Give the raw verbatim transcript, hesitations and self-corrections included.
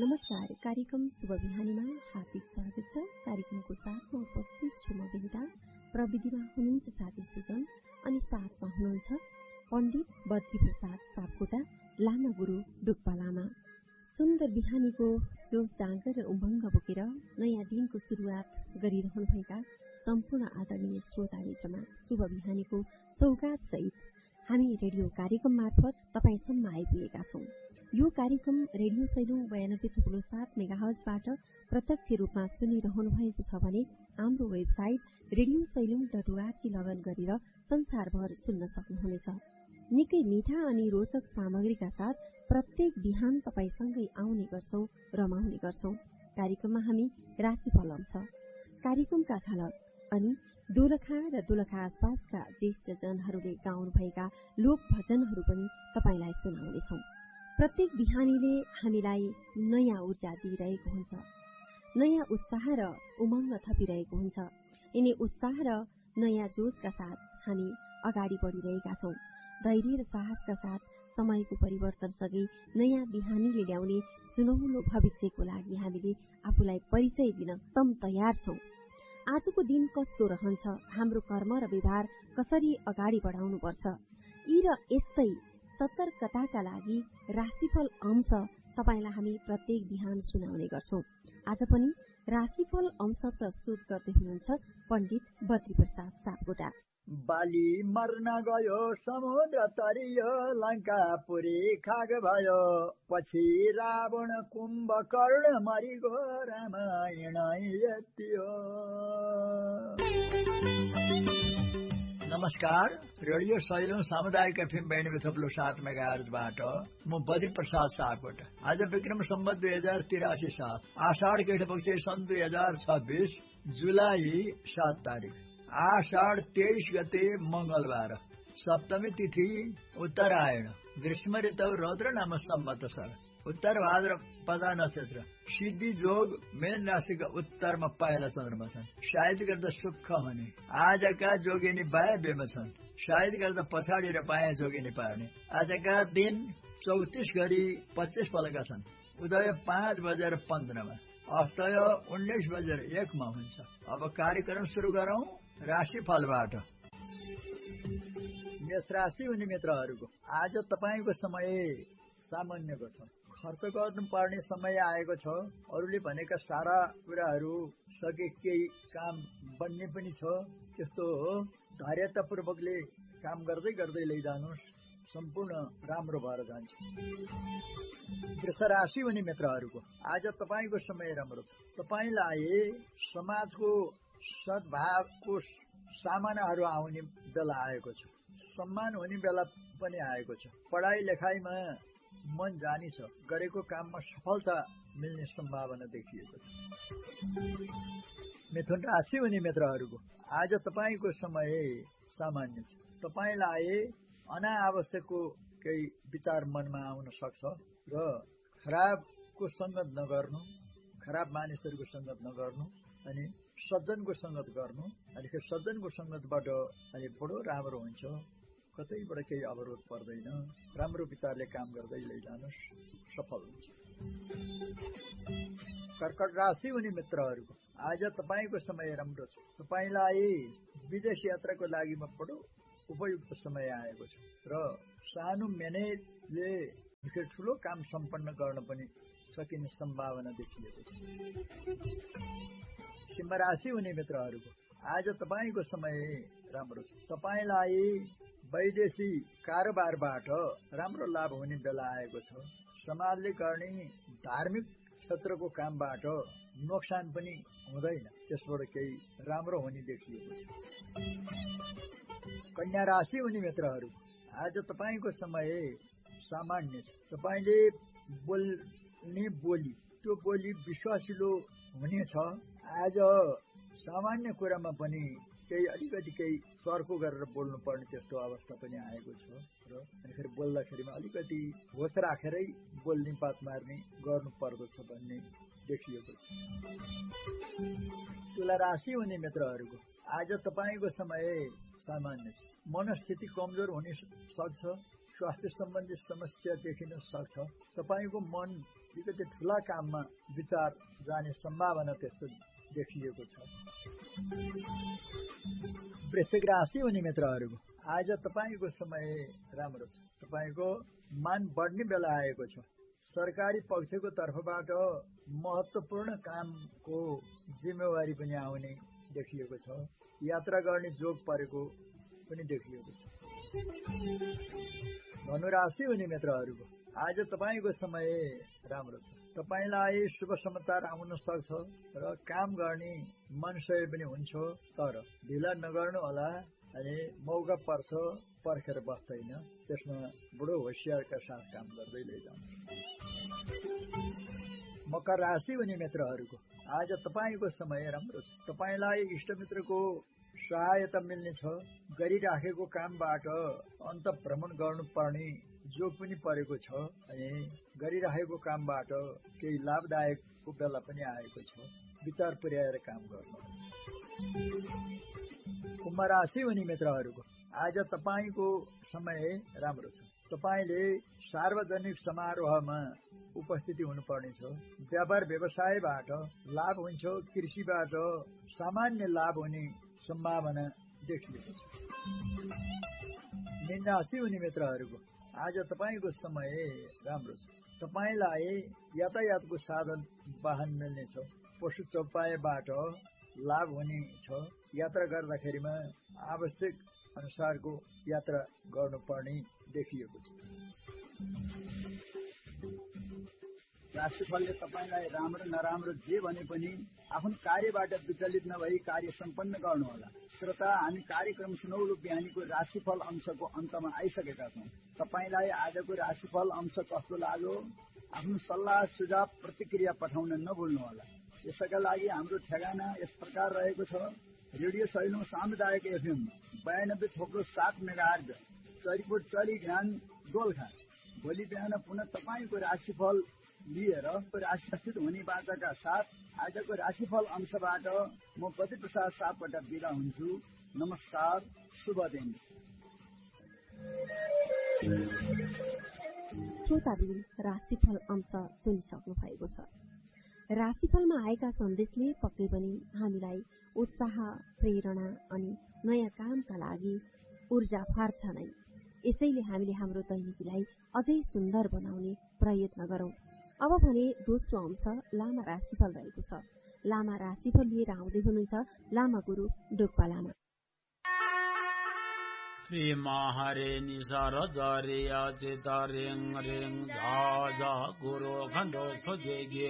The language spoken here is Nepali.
नमस्कार, कार्यक्रम शुभ बिहानीमा हार्दिक स्वागत छ। कार्यक्रमको साथमा उपस्थित छु म बेहुदा, प्रविधिमा हुनुहुन्छ साथी सुजन अनि साथमा हुनुहुन्छ पण्डित बद्री प्रसाद सापकोटा, लामा गुरु डुक्पा लामा। सुन्दर बिहानीको जोश जाँगर र उमङ्ग बोकेर नयाँ दिनको सुरुवात गरिरहनुभएका सम्पूर्ण आदरणीय श्रोता मित्रमा शुभ बिहानीको सौगात सहित हामी रेडियो कार्यक्रम मार्फत तपाईसम्म आइपुगेका छौं। यो कार्यक्रम रेडियो सैलुङ बयानब्बे थुप्रो सात मेगाहर्जबाट प्रत्यक्ष रूपमा सुनिरहनु भएको छ भने हाम्रो website radio Sailung dot ORG login गरेर संसारभर सुन्न सक्नुहुनेछ। निकै मिठा अनि रोचक सामग्रीका साथ प्रत्येक बिहान तपाईसँगै आउने गर्छौं, रमाउने गर्छौं। कार्यक्रममा हामी राशिफल अंश, कार्यक्रमका झलक अनि दोलखा र दोलखा आसपासका ज्येष्ठ जनहरूले गाउनुभएका लोक भजनहरू पनि तपाईलाई सुनाउनेछौं। प्रत्येक बिहानीले हामीलाई नयाँ ऊर्जा दिइरहेको हुन्छ, नयाँ उत्साह र उमङ्ग थपिरहेको हुन्छ। यिनी उत्साह र नयाँ जोशका साथ हामी अगाडि बढिरहेका छौं। धैर्य र साहसका साथ समयको परिवर्तनसँगै नयाँ बिहानीले ल्याउने सुनौलो भविष्यको लागि हामीले आफूलाई परिचय दिन तम तयार छौं। आजको दिन कस्तो रहन्छ, हाम्रो कर्म र व्यवहार कसरी अगाडि बढाउनुपर्छ, यी र यस्तै सतर्कताका लागि राशिफल अंश तपाईलाई हामी प्रत्येक बिहान सुनाउने गर्छौं। आज पनि राशिफल अंश प्रस्तुत गर्दै हुनुहुन्छ पण्डित बद्री प्रसाद सापकोटा। बाली मर्न गयो समुद्र तरियो, लङ्कापुरी खाग भयो, पछि रावण कुम्भकर्ण मरिगो, रामायण यति हो। नमस्कार, रेडियो सैलुङ सामुदायिक एफएम बयानब्बे थप्लो सात मेगाहर्जबाट म बद्री प्रसाद सापकोटा। आज विक्रम सम्वत दुई हजार तिरासी साल आषाढ कृष्ण पक्ष सन् दुई हजार छब्बीस जुलाई सात तारिक आषाढ तेइस गते मंगलबार, सप्तमी तिथि उत्तरायण, ग्रीष्म ऋतु रौद्र नाम संवत्सर, उत्तर भाद्रपद नक्षत्र, सिद्धि जोग मेन राशिका उत्तरमा पहेला चन्द्रमा छन्। सायद गर्दा सुख हुने आजका जोगिनी बाया बेमा छन्, सायद गर्दा पछाडि र बायाँ जोगिनी पार्ने। आजका दिन चौतिस गरी पच्चिस फलका छन्। उदय पाँच बजेर पन्ध्रमा, अस्तय उन्नाइस बजेर एकमा हुन्छ। अब कार्यक्रम सुरु गरौं राशिफलबाट। मेष राशि हुने मित्रहरूको आज तपाईँको समय सामान्यको छ। खर्च गर्नुपर्ने समय आएको छ। अरूले भनेका सारा कुराहरू सके, केही काम बन्ने पनि छ। त्यस्तो हो, धैर्यतापूर्वकले काम गर्दै गर्दै लैजानुहोस्, सम्पूर्ण राम्रो भएर जान्छ। वृष राशि हुने मित्रहरूको आज तपाईँको समय राम्रो छ। तपाईँलाई समाजको सद्भावको सामनाहरू आउने बेला आएको छ। सम्मान हुने बेला पनि आएको छ। पढाइ लेखाइमा मन जानी छ। गरेको काममा सफलता मिल्ने सम्भावना देखिएको छ। मिथुन राशि हुने मित्रहरूको आज तपाईँको समय सामान्य छ। तपाईँलाई अनावश्यकको केही विचार मनमा आउन सक्छ र खराबको सङ्गत नगर्नु, खराब मानिसहरूको सङ्गत नगर्नु अनि सज्जनको सङ्गत गर्नु। अनि सज्जनको सङ्गतबाट अनि बडो राम्रो हुन्छ। कतैबाट केही अवरोध पर्दैन। राम्रो विचारले काम गर्दै लैजानुहोस्, सफल हुन्छ। कर्कट राशि हुने मित्रहरूको आज तपाईँको समय राम्रो छ। तपाईँलाई विदेश यात्राको लागि बडो उपयुक्त समय आएको छ र सानो मेहनतले निकै ठुलो काम सम्पन्न गर्न पनि सकिने सम्भावना देखिएको छ। सिंह राशि हुने मित्रहरूको आज तपाईँको समय राम्रो छ। तपाईँलाई वैदेशिक कारोबारबाट राम्रो लाभ हुने बेला आएको छ। समाजले गर्ने धार्मिक क्षेत्रको कामबाट नोक्सान पनि हुँदैन, त्यसबाट केही राम्रो हुने देखिएको छ। कन्या राशि हुने मित्रहरू आज तपाईँको समय सामान्य छ। तपाईँले बोल्ने बोली, त्यो बोली विश्वासिलो हुनेछ। आज सामान्य कुरामा पनि केही अलिकति केही सर्को गरेर बोल्नु पर्ने त्यस्तो अवस्था पनि आएको छ र अनि बोल्दाखेरिमा अलिकति होस राखेरै बोल्ने बात मार्ने गर्नु पर्दछ भन्ने देखिएको छ। तुला राशि हुने मित्रहरूको आज तपाईँको समय सामान्य छ। मनस्थिति कमजोर हुन सक्छ। स्वास्थ्य सम्बन्धी समस्या देखिन सक्छ। तपाईँको मन अलिकति ठुला काममा विचार जाने सम्भावना त्यस्तो देखिएको छ। वृश्चिक राशि हुने मित्रहरूको आज तपाईँको समय राम्रो छ। तपाईँको मान बढ्ने बेला आएको छ। सरकारी पक्षको तर्फबाट महत्वपूर्ण कामको जिम्मेवारी पनि आउने देखिएको छ। यात्रा गर्ने जोग परेको पनि देखिएको छ। धनुराशि हुने मित्रहरूको आज तपाईँको समय राम्रो छ। तपाईँलाई शुभ समाचार आउन सक्छ र काम गर्ने मनसय पनि हुन्छ, तर ढिला नगर्नु होला। अनि मौका पर्छ पर्खेर बस्दैन, त्यसमा बडो होसियारका साथ काम गर्दै लैजाउनु। मकर राशि हुने मित्रहरूको आज तपाईँको समय राम्रो छ। तपाईँलाई इष्टमित्रको सहायता मिल्नेछ। गरिराखेको कामबाट अन्त भ्रमण गर्नुपर्ने जोग पनि परेको छ। अनि गरिराखेको कामबाट केही लाभदायकको बेला पनि आएको छ। विचार पुर्याएर काम गर्नु। कुम्भ राशि हुने मित्रहरूको आज तपाईँको समय राम्रो छ। तपाईँले सार्वजनिक समारोहमा उपस्थिति हुनुपर्नेछ। व्यापार व्यवसायबाट लाभ हुन्छ। कृषिबाट सामान्य लाभ हुने सम्भावना देखिएको छ। मीन राशि हुने मित्रहरूको आज तपाईँको समय राम्रो छ। तपाईँलाई यातायातको साधन वाहन मिल्नेछ। पशु चौपायबाट लाभ हुनेछ। यात्रा गर्दाखेरिमा आवश्यक अनुसारको यात्रा गर्नुपर्ने देखिएको छ। राशिफलले तपाईँलाई राम्रो नराम्रो जे भने पनि आफ्नो कार्यबाट विचलित नभई कार्य सम्पन्न गर्नुहोला। श्रोता, हामी कार्यक्रम सुनौलो बिहानीको राशिफल अंशको अन्तमा आइसकेका छौँ। तपाईँलाई आजको राशिफल अंश कस्तो लाग्यो? आफ्नो सल्लाह सुझाव प्रतिक्रिया पठाउन नभुल्नुहोला। यसका लागि हाम्रो ठेगाना यस प्रकार रहेको छ। रेडियो सैलुङ सामुदायिक एफएम बयानब्बे थोप्लो सात मेगाहर्ज चरीकोट चरी ध्यान दोलखा। भोलि बिहान पुनः तपाईँको राशिफल लिएर राशिस्थित हुने बाचाका साथ आजको राशिफल अंशबाट म बद्री प्रसाद सापकोटा बिदा हुन्छु। नमस्कार, शुभ दिन। श्रोताबिन राशिफल अंश सुनिसक्नु भएको छ। राशिफलमा आएका सन्देशले पक्कै पनि हामीलाई उत्साह, प्रेरणा अनि नयाँ कामका लागि ऊर्जा फार्छ नै। यसैले हामीले हाम्रो दैनिकीलाई अझै सुन्दर बनाउने प्रयत्न गरौं। अब भने दोस्रो अंश लामा राशिफल रहेको छ। लामा राशिफल लिएर आउँदै हुनुहुन्छ लामा गुरु डोक्पा लामा। हरे निसार जरे अचेत रेङ रेङ झ झ गुरु खण्डो खोजे